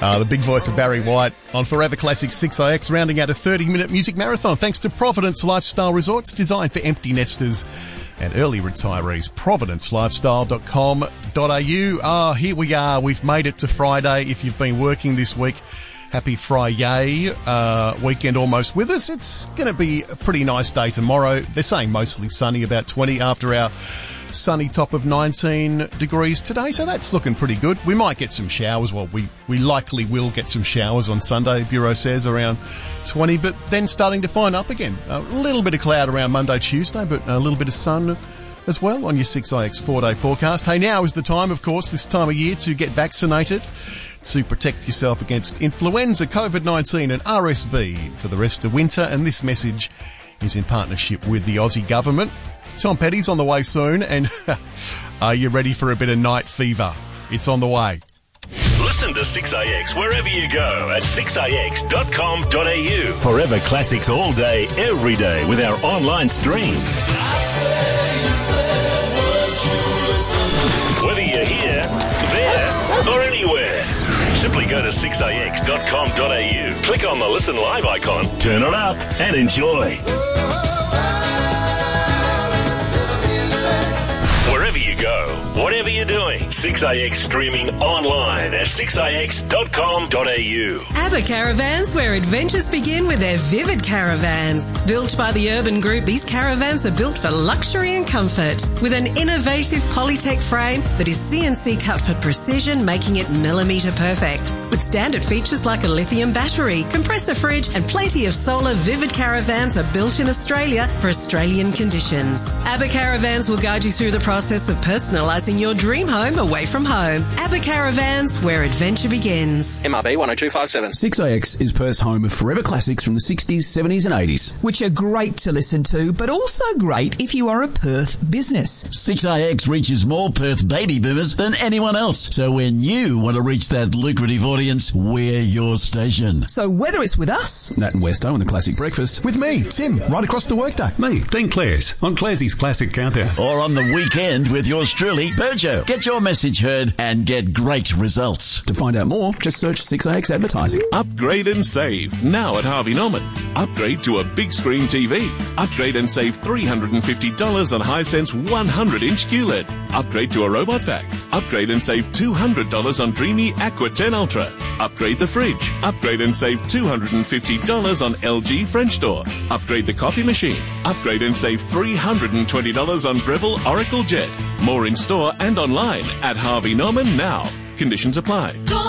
The big voice of Barry White on Forever Classic 6IX, rounding out a 30-minute music marathon thanks to Providence Lifestyle Resorts, designed for empty nesters and early retirees. providencelifestyle.com.au. Here we are. We've made it to Friday. If you've been working this week, happy Friday. Weekend almost with us. It's going to be a pretty nice day tomorrow. They're saying mostly sunny, about 20 after our sunny top of 19 degrees today, so that's looking pretty good. We might get some showers. Well, we likely will get some showers on Sunday, Bureau says, around 20, but then starting to fine up again. A little bit of cloud around Monday, Tuesday, but a little bit of sun as well on your 6IX 4-day forecast. Hey, now is the time, of course, this time of year to get vaccinated to protect yourself against influenza, COVID-19 and RSV for the rest of winter, and this message is in partnership with the Aussie government. Tom Petty's on the way soon, and are you ready for a bit of night fever? It's on the way. Listen to 6IX wherever you go at 6ix.com.au. Forever classics all day, every day with our online stream. Whether you're here, there, or anywhere, simply go to 6ix.com.au, click on the Listen Live icon, turn it up, and enjoy. Wherever you go, whatever you're doing, 6IX streaming online at 6ix.com.au. ABBA Caravans, where adventures begin with their Vivid Caravans. Built by the Urban Group, these caravans are built for luxury and comfort, with an innovative Polytech frame that is CNC cut for precision, making it millimetre perfect. With standard features like a lithium battery, compressor fridge and plenty of solar, Vivid Caravans are built in Australia for Australian conditions. ABBA Caravans will guide you through the process of personalising your dream home away from home. ABBA Caravans, where adventure begins. MRB 10257. 6IX is Perth's home of forever classics from the 60s, 70s and 80s. Which are great to listen to, but also great if you are a Perth business. 6IX reaches more Perth baby boomers than anyone else. So when you want to reach that lucrative audience, we're your station. So whether it's with us, Nat and Westo on the Classic Breakfast. With me, Tim, right across the workday. Me, Dean Clares, on Clarsey's Classic Countdown. Or on the weekend with yours truly, Burjo. Get your message heard and get great results. To find out more, just search 6IX Advertising. Upgrade and save now at Harvey Norman. Upgrade to a big screen TV. Upgrade and save $350 on Hisense 100-inch QLED. Upgrade to a robot vac. Upgrade and save $200 on Dreamy Aqua 10 Ultra. Upgrade the fridge. Upgrade and save $250 on LG French door. Upgrade the coffee machine. Upgrade and save $320 on Breville Oracle Jet. More in store and online at Harvey Norman now. Conditions apply.